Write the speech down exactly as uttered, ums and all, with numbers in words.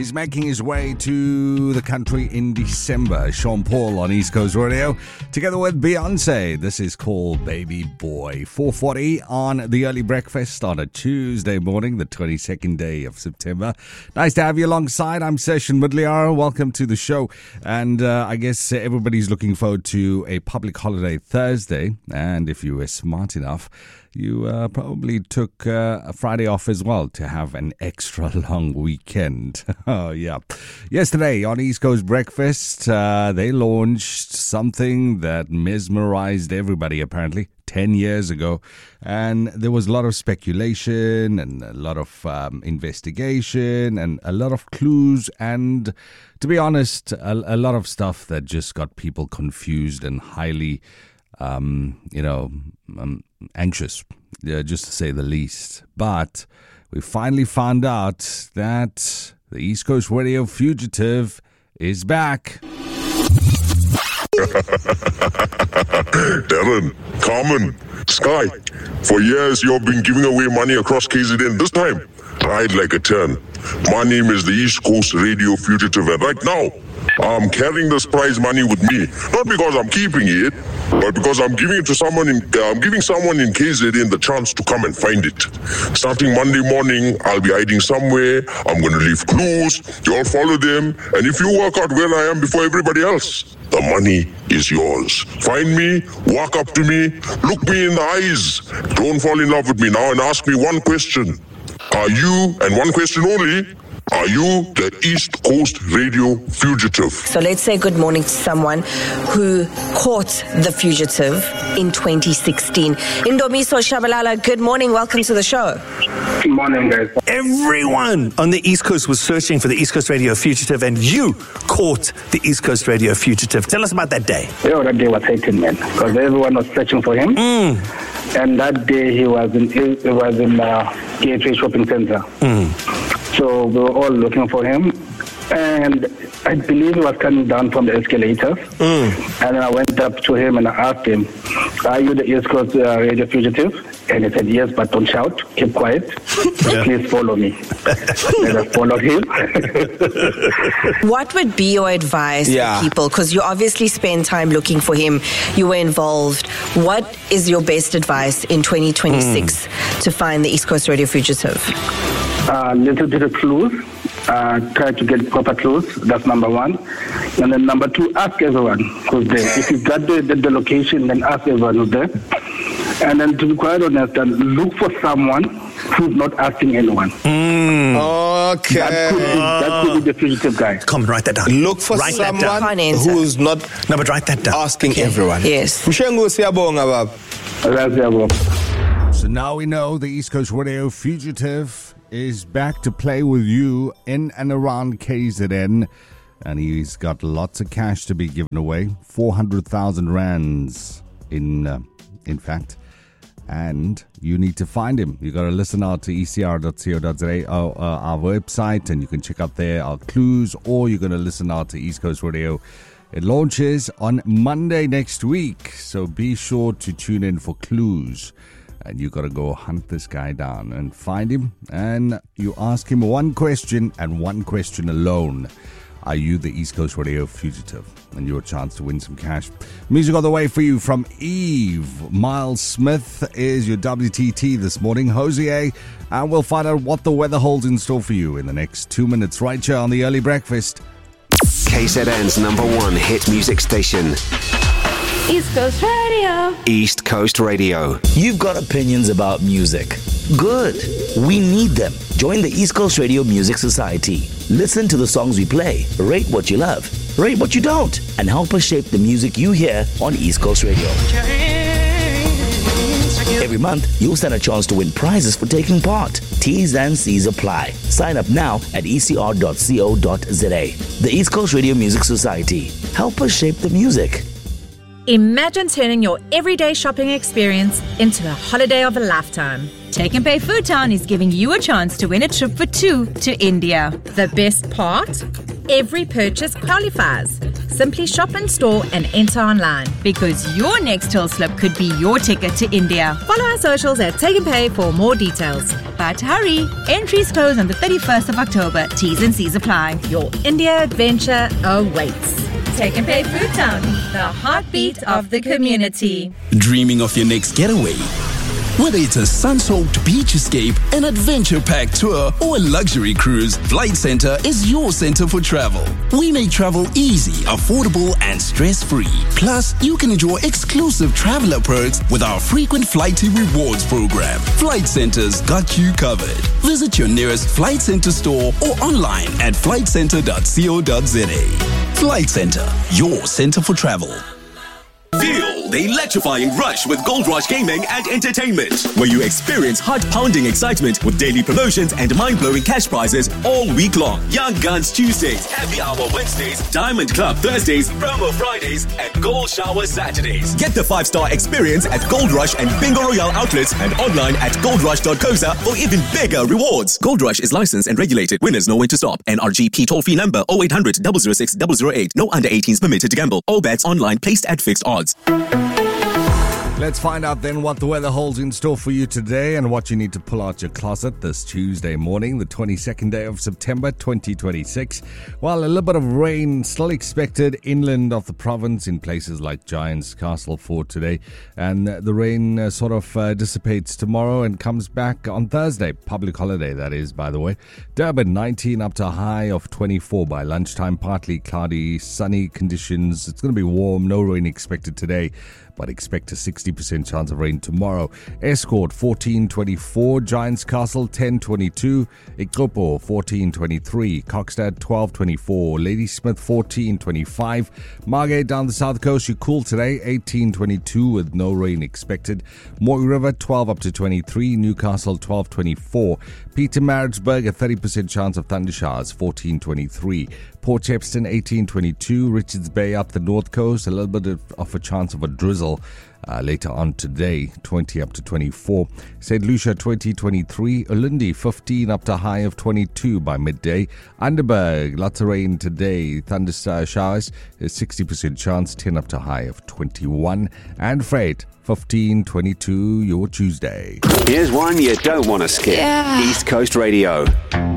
He's making his way to the country in December. Sean Paul on East Coast Radio, together with Beyonce. This is called Baby Boy. four forty on the early breakfast on a Tuesday morning, the twenty-second day of September. Nice to have you alongside. I'm Session Mudliar. Welcome to the show. And uh, I guess everybody's looking forward to a public holiday Thursday. And if you were smart enough, you uh, probably took uh, a Friday off as well to have an extra long weekend. Oh, yeah. Yesterday on East Coast Breakfast, uh, they launched something that mesmerized everybody, apparently, ten years ago. And there was a lot of speculation and a lot of um, investigation and a lot of clues. And to be honest, a, a lot of stuff that just got people confused and highly, um, you know, um, anxious, uh, just to say the least. But we finally found out that the East Coast Radio Fugitive is back. Darren, Carmen, Sky, for years you've been giving away money across K Z N. This time, ride like a turn. My name is the East Coast Radio Fugitive, and right now, I'm carrying this prize money with me. Not because I'm keeping it, but because I'm giving it to someone in, uh, I'm giving someone in K Z N the chance to come and find it. Starting Monday morning, I'll be hiding somewhere. I'm going to leave clues. You'll follow them. And if you work out where I am before everybody else, the money is yours. Find me, walk up to me, look me in the eyes. Don't fall in love with me now and ask me one question. Are you, and one question only, are you the East Coast Radio Fugitive? So let's say good morning to someone who caught the fugitive in twenty sixteen. Indomiso Shabalala, good morning. Welcome to the show. Good morning, guys. Everyone on the East Coast was searching for the East Coast Radio Fugitive, and you caught the East Coast Radio Fugitive. Tell us about that day. Yeah, that day was hectic, man, because everyone was searching for him. Mm. And that day he was in he was in uh, Gateway Shopping Center. Mm. So we were all looking for him, and I believe he was coming down from the escalators. Mm. And I went up to him and I asked him, "Are you the East Coast uh, Radio Fugitive?" And he said, "Yes, but don't shout. Keep quiet. Yeah. Please follow me." And I followed him. What would be your advice Yeah. to people? Because you obviously spend time looking for him. You were involved. What is your best advice in twenty twenty-six mm. to find the East Coast Radio Fugitive? A uh, little bit of clues. Uh, try to get proper clues. That's number one. And then number two, ask everyone who's there. If you've got the, the, the location, then ask everyone who's there. And then to be quite honest, then look for someone who's not asking anyone. Mm. Okay. That could, be, that could be the fugitive guy. Come, write that down. Look for write that someone down. who's not No, but write that down. asking Okay. everyone. Yes. Mshengu siyabonga baba. That's everyone. So now we know the East Coast Radio Fugitive is back to play with you in and around K Z N. And he's got lots of cash to be given away. four hundred thousand rands in, uh, in fact. And you need to find him. You got to listen out to e c r dot co dot z a, our, uh, our website, and you can check out there our clues, or you're going to listen out to East Coast Radio. It launches on Monday next week, so be sure to tune in for clues. And you got to go hunt this guy down and find him. And you ask him one question and one question alone. Are you the East Coast Radio Fugitive? And your chance to win some cash. Music on the way for you from Eve. Miles Smith is your W T T this morning. Hosier. And we'll find out what the weather holds in store for you in the next two minutes right here on the Early Breakfast. K Z N's number one hit music station. East Coast Radio. East Coast Radio. You've got opinions about music. Good. We need them. Join the East Coast Radio Music Society. Listen to the songs we play. Rate what you love. Rate what you don't. And help us shape the music you hear on East Coast Radio. Every month, you'll stand a chance to win prizes for taking part. T's and C's apply. Sign up now at e c r dot co dot z a. The East Coast Radio Music Society. Help us shape the music. Imagine turning your everyday shopping experience into a holiday of a lifetime. Take and Pay Food Town is giving you a chance to win a trip for two to India. The best part? Every purchase qualifies. Simply shop in store and enter online. Because your next till slip could be your ticket to India. Follow our socials at Take and Pay for more details. But hurry, entries close on the thirty-first of October. T's and C's apply. Your India adventure awaits. Take and Pay Food Town, the heartbeat of the community. Dreaming of your next getaway? Whether it's a sun-soaked beach escape, an adventure-packed tour, or a luxury cruise, Flight Centre is your centre for travel. We make travel easy, affordable, and stress-free. Plus, you can enjoy exclusive traveler perks with our frequent Flighty Rewards program. Flight Centre's got you covered. Visit your nearest Flight Centre store or online at flight centre dot co dot za. Flight Centre, your centre for travel. Feel the electrifying rush with Gold Rush Gaming and Entertainment, where you experience heart-pounding excitement with daily promotions and mind-blowing cash prizes all week long. Young Guns Tuesdays, Happy Hour Wednesdays, Diamond Club Thursdays, Promo Fridays, and Gold Shower Saturdays. Get the five-star experience at Gold Rush and Bingo Royale outlets and online at gold rush dot co dot za for even bigger rewards. Gold Rush is licensed and regulated. Winners know when to stop. N R G P toll-free number oh eight hundred, double oh six, double oh eight. No under eighteens permitted to gamble. All bets online placed at fixed odds. Let's find out then what the weather holds in store for you today and what you need to pull out your closet this Tuesday morning, the twenty-second day of September twenty twenty-six. Well, a little bit of rain still expected inland of the province in places like Giants Castle for today. And the rain uh, sort of uh, dissipates tomorrow and comes back on Thursday. Public holiday, that is, by the way. Durban, nineteen up to a high of twenty-four by lunchtime. Partly cloudy, sunny conditions. It's going to be warm. No rain expected today, but expect a sixty percent chance of rain tomorrow. Escort, fourteen twenty-four. Giants Castle, ten twenty-two. Ikopo, fourteen twenty-three. Kokstad, twelve twenty-four. Ladysmith, fourteen twenty-five. Margate down the south coast, you cool today, eighteen twenty-two with no rain expected. Moy River, twelve up to twenty-three. Newcastle, twelve twenty-four. Pietermaritzburg, a thirty percent chance of thunder showers, fourteen twenty-three. Port Shepstone, eighteen twenty-two. Richards Bay up the north coast, a little bit of, of a chance of a drizzle uh, later on today, twenty up to twenty-four. Saint Lucia, twenty twenty-three. Ulundi, fifteen up to high of twenty-two by midday. Underberg, lots of rain today. Thunder showers, a sixty percent chance, ten up to high of twenty-one. And Freight, fifteen twenty-two, your Tuesday. Here's one you don't want to skip. Yeah. East Coast Radio.